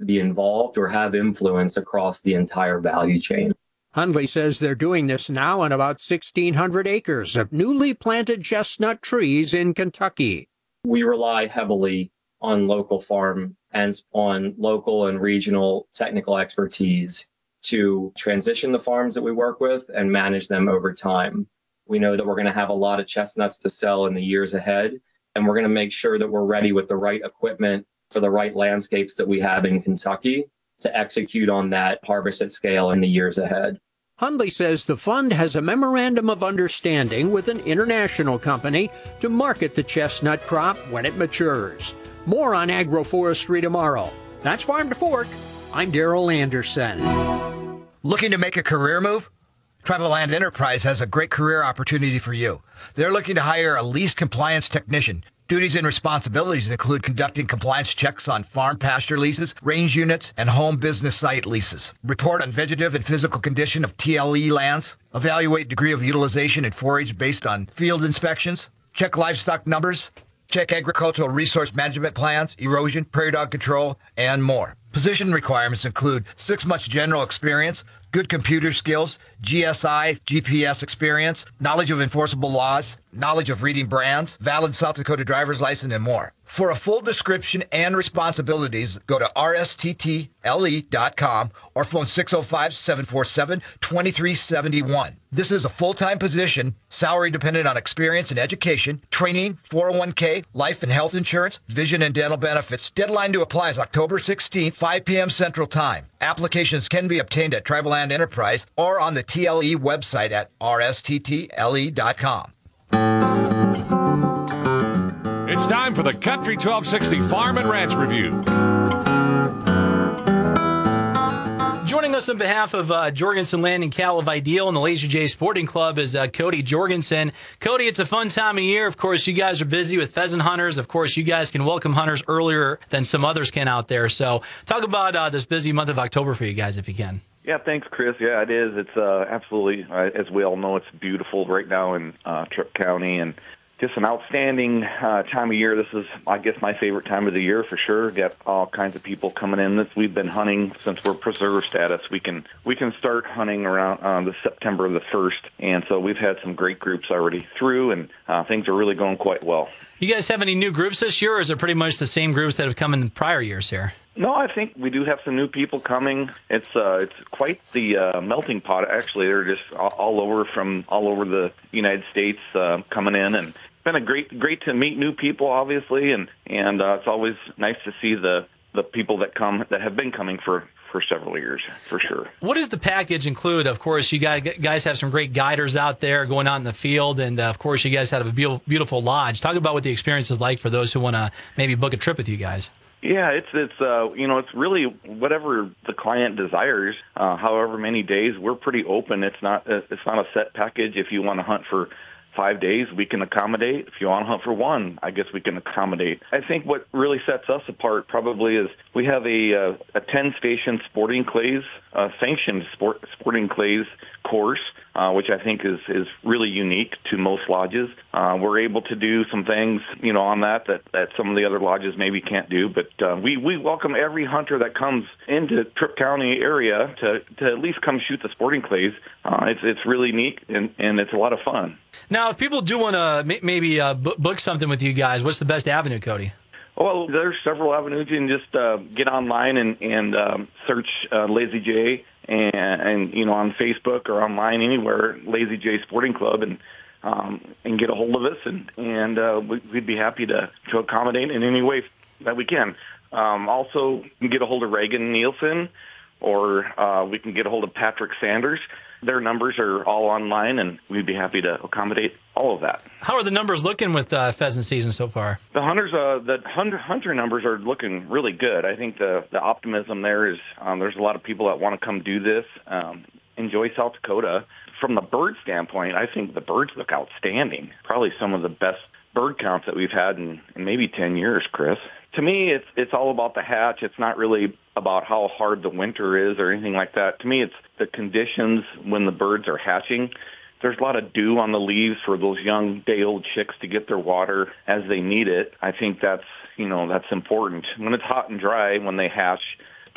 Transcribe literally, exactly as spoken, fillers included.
be involved or have influence across the entire value chain. Hundley says they're doing this now on about sixteen hundred acres of newly planted chestnut trees in Kentucky. We rely heavily on local farm and on local and regional technical expertise to transition the farms that we work with and manage them over time. We know that we're going to have a lot of chestnuts to sell in the years ahead, and we're going to make sure that we're ready with the right equipment for the right landscapes that we have in Kentucky to execute on that harvest at scale in the years ahead. Hundley says the fund has a memorandum of understanding with an international company to market the chestnut crop when it matures. More on agroforestry tomorrow. That's Farm to Fork. I'm Darrell Anderson. Looking to make a career move? Tribal Land Enterprise has a great career opportunity for you. They're looking to hire a lease compliance technician. Duties and responsibilities include conducting compliance checks on farm pasture leases, range units, and home business site leases. Report on vegetative and physical condition of T L E lands. Evaluate degree of utilization and forage based on field inspections. Check livestock numbers. Check agricultural resource management plans, erosion, prairie dog control, and more. Position requirements include six months general experience, good computer skills, G S I, G P S experience, knowledge of enforceable laws, knowledge of reading brands, valid South Dakota driver's license, and more. For a full description and responsibilities, go to R S T T L E dot com or phone six oh five, seven four seven, two three seven one. This is a full-time position, salary dependent on experience and education, training, four oh one k, life and health insurance, vision and dental benefits. Deadline to apply is October sixteenth, five p.m. Central Time. Applications can be obtained at Tribal Land Enterprise or on the T L E website at R S T T L E dot com. It's time for the Country twelve sixty Farm and Ranch Review. Joining us on behalf of uh, Jorgensen Land and Cattle of Ideal and the Lazy J Sporting Club is uh, Cody Jorgensen. Cody, it's a fun time of year. Of course, you guys are busy with pheasant hunters. Of course, you guys can welcome hunters earlier than some others can out there. So talk about uh, this busy month of October for you guys, if you can. Yeah, thanks, Chris. Yeah, it is. It's uh, absolutely, uh, as we all know, it's beautiful right now in uh, Tripp County, and just an outstanding uh, time of year. This is, I guess, my favorite time of the year for sure. Got all kinds of people coming in. This we've been hunting since we're preserve status. We can we can start hunting around uh, the September the first, and so we've had some great groups already through, and uh, things are really going quite well. You guys have any new groups this year, or is it pretty much the same groups that have come in prior years here? No, I think we do have some new people coming. It's uh, it's quite the uh, melting pot. Actually, they're just all, all over from all over the United States uh, coming in, and it's been a great great to meet new people, obviously, and and uh, it's always nice to see the the people that come that have been coming for. for several years, for sure. What does the package include? Of course, you guys guys have some great guiders out there going out in the field, and uh, of course, you guys have a beautiful, beautiful lodge. Talk about what the experience is like for those who want to maybe book a trip with you guys. Yeah, it's it's uh, you know it's really whatever the client desires. Uh, however many days, we're pretty open. It's not it's not a set package. If you want to hunt for five days, we can accommodate. If you want to hunt for one, I guess we can accommodate. I think what really sets us apart probably is we have a uh, a ten-station sporting clays, uh, sanctioned sport, sporting clays course, uh, which I think is, is really unique to most lodges. Uh, we're able to do some things, you know, on that that, that some of the other lodges maybe can't do. But uh, we, we welcome every hunter that comes into Tripp County area to, to at least come shoot the sporting clays. Uh, it's it's really neat, and, and it's a lot of fun. Now, if people do want to maybe uh, book something with you guys, what's the best avenue, Cody? Well, there's several avenues. You can just uh, get online and, and um, search uh, Lazy J, and, and you know on Facebook or online anywhere, Lazy J Sporting Club, and um, and get a hold of us, and and uh, we'd be happy to, to accommodate in any way that we can. Um, also, you can get a hold of Reagan Nielsen, or uh, we can get a hold of Patrick Sanders. Their numbers are all online, and we'd be happy to accommodate all of that. How are the numbers looking with uh, pheasant season so far? The hunters, uh, the hunter, hunter numbers are looking really good. I think the, the optimism there is um, there's a lot of people that want to come do this, um, enjoy South Dakota. From the bird standpoint, I think the birds look outstanding. Probably some of the best bird counts that we've had in, in maybe ten years, Chris. To me, it's it's all about the hatch. It's not really about how hard the winter is or anything like that. To me, it's the conditions when the birds are hatching. There's a lot of dew on the leaves for those young day-old chicks to get their water as they need it. I think that's, you know, that's important. When it's hot and dry, when they hatch,